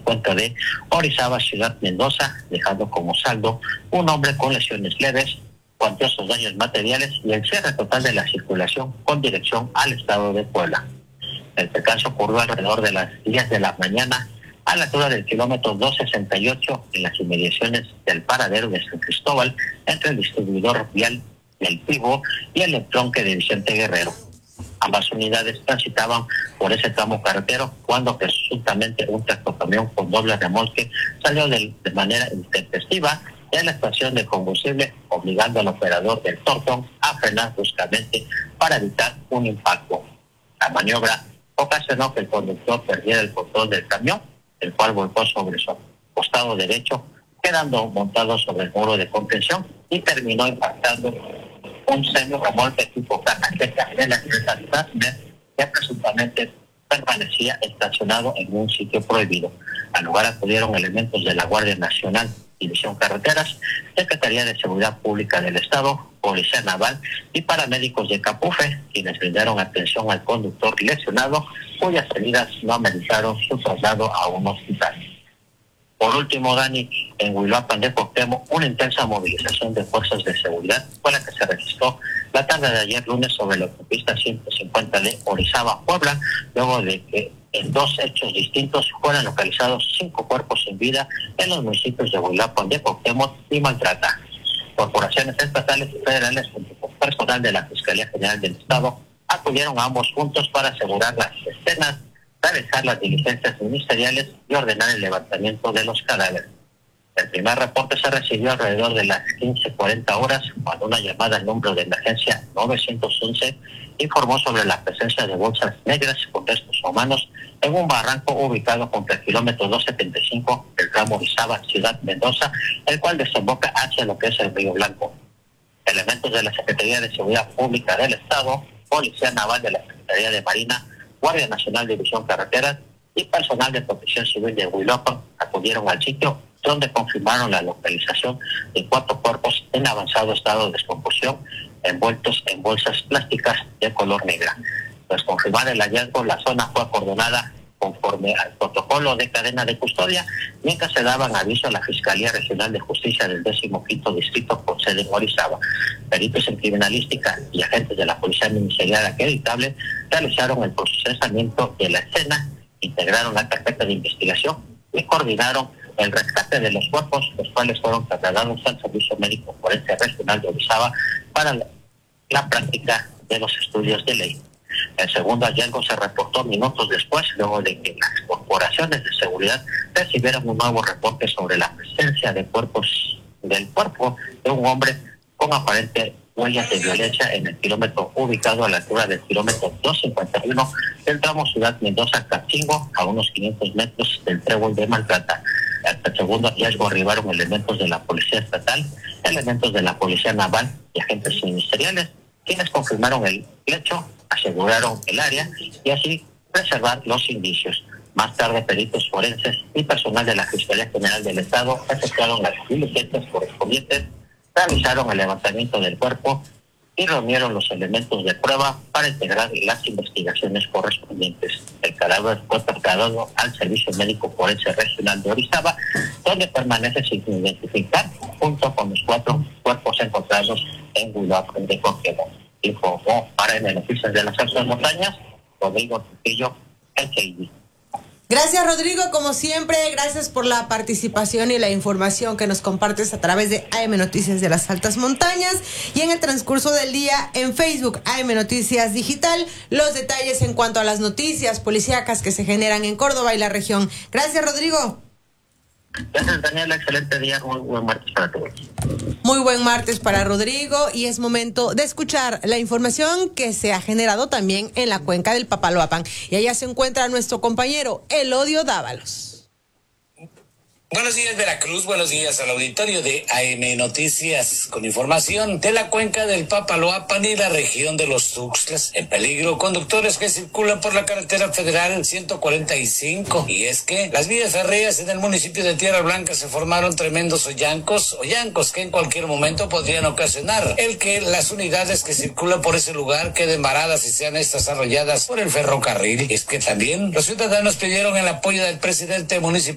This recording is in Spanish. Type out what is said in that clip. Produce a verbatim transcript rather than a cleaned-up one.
cincuenta de Orizaba, Ciudad Mendoza, dejando como saldo un hombre con lesiones leves, cuantiosos daños materiales y el cierre total de la circulación con dirección al estado de Puebla. El percance ocurrió alrededor de las diez de la mañana a la altura del kilómetro doscientos sesenta y ocho en las inmediaciones del paradero de San Cristóbal entre el distribuidor vial del Pivo y el entronque de Vicente Guerrero. Ambas unidades transitaban por ese tramo carretero cuando presuntamente un tractocamión con doble remolque salió de, de manera intempestiva de la estación de combustible, obligando al operador del Tortón a frenar bruscamente para evitar un impacto. La maniobra ocasionó que el conductor perdiera el control del camión, el cual volcó sobre su costado derecho, quedando montado sobre el muro de contención y terminó impactando un semi-remolque tipo caja seca de la Secretaría que presuntamente permanecía estacionado en un sitio prohibido. Al lugar acudieron elementos de la Guardia Nacional, División Carreteras, Secretaría de Seguridad Pública del Estado, Policía Naval y paramédicos de Capufe, quienes brindaron atención al conductor lesionado, cuyas heridas no ameritaron su traslado a un hospital. Por último, Dani, en Huiloapan de Cuauhtémoc, una intensa movilización de fuerzas de seguridad fue la que se registró la tarde de ayer lunes sobre la autopista ciento cincuenta de Orizaba, Puebla, luego de que en dos hechos distintos fueran localizados cinco cuerpos sin vida en los municipios de Huiloapan de Cuauhtémoc y Maltrata. Corporaciones estatales y federales junto con personal de la Fiscalía General del Estado acudieron a ambos puntos para asegurar las escenas, realizar las diligencias ministeriales y ordenar el levantamiento de los cadáveres. El primer reporte se recibió alrededor de las quince cuarenta horas, cuando una llamada al número de emergencia nueve once informó sobre la presencia de bolsas negras con restos humanos en un barranco ubicado junto al kilómetro doscientos setenta y cinco del tramo Orizaba, Ciudad Mendoza, el cual desemboca hacia lo que es el Río Blanco. Elementos de la Secretaría de Seguridad Pública del Estado, Policía Naval de la Secretaría de Marina, Guardia Nacional División Carreteras y personal de Protección Civil de Huiloapan acudieron al sitio, donde confirmaron la localización de cuatro cuerpos en avanzado estado de descomposición, envueltos en bolsas plásticas de color negra. Tras confirmar el hallazgo, la zona fue acordonada conforme al protocolo de cadena de custodia, mientras se daban aviso a la Fiscalía Regional de Justicia del décimo quinto Distrito con sede en Orizaba. Peritos en criminalística y agentes de la Policía Ministerial acreditable realizaron el procesamiento de la escena, integraron la carpeta de investigación y coordinaron el rescate de los cuerpos, los cuales fueron trasladados al Servicio Médico Forense Regional de Orizaba para la, la práctica de los estudios de ley. El segundo hallazgo se reportó minutos después, luego de que las corporaciones de seguridad recibieron un nuevo reporte sobre la presencia de cuerpos del cuerpo de un hombre con aparente huellas de violencia en el kilómetro ubicado a la altura del kilómetro doscientos cincuenta y uno del tramo Ciudad Mendoza-Catingo, a unos quinientos metros del trébol de Maltrata. Hasta el segundo hallazgo arribaron elementos de la Policía Estatal, elementos de la Policía Naval y agentes ministeriales, quienes confirmaron el hecho, aseguraron el área y así preservar los indicios. Más tarde, peritos forenses y personal de la Fiscalía General del Estado efectuaron las diligencias correspondientes, realizaron el levantamiento del cuerpo y reunieron los elementos de prueba para integrar las investigaciones correspondientes. El cadáver fue trasladado al Servicio Médico Forense Regional de Orizaba, donde permanece sin identificar, junto con los cuatro cuerpos encontrados en Huiloapan de Cuauhtémoc. Informó para en Noticias de las Altas Montañas, Rodrigo Trujillo, el K D. Gracias, Rodrigo, como siempre, gracias por la participación y la información que nos compartes a través de A M Noticias de las Altas Montañas y en el transcurso del día en Facebook A M Noticias Digital, los detalles en cuanto a las noticias policíacas que se generan en Córdoba y la región. Gracias, Rodrigo. Gracias, Daniela, excelente día, muy buen martes para todos. Muy buen martes para Rodrigo y es momento de escuchar la información que se ha generado también en la cuenca del Papaloapan. Y allá se encuentra nuestro compañero Elodio Dávalos. Buenos días, Veracruz, buenos días al auditorio de A M Noticias, con información de la cuenca del Papaloapan y la región de los Tuxtlas. En peligro, conductores que circulan por la carretera federal ciento cuarenta y cinco. Y es que las vías férreas en el municipio de Tierra Blanca se formaron tremendos hoyancos, hoyancos que en cualquier momento podrían ocasionar el que las unidades que circulan por ese lugar queden varadas y sean estas arrolladas por el ferrocarril. Y es que también los ciudadanos pidieron el apoyo del presidente municipal